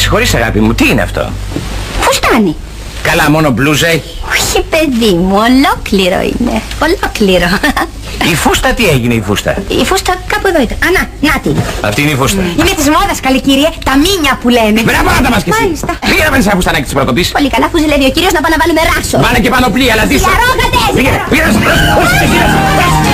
συγχωρείς αγάπη μου, τι είναι αυτό? Φουστάνι. Καλά, μόνο μπλούζα έχει? Όχι παιδί μου, ολόκληρο είναι. Ολόκληρο. Η φούστα τι έγινε η φούστα? Η φούστα κάπου εδώ ήταν. Α, να τη. Αυτή είναι η φούστα. Είναι της μόδας, καλή κύριε. Τα μίνια που λένε. Μπράβο, να μας και εσύ. Μάλιστα. Πήγε να βάλεις ένα φουστανάκι της προκοπής. Πολύ καλά, αφού ζηλεύει ο κύριος να πάμε να βάλουμε ράσο. Βάλε και πανοπλία, αλλά τι... Φιλαρόγατες! Πήγε,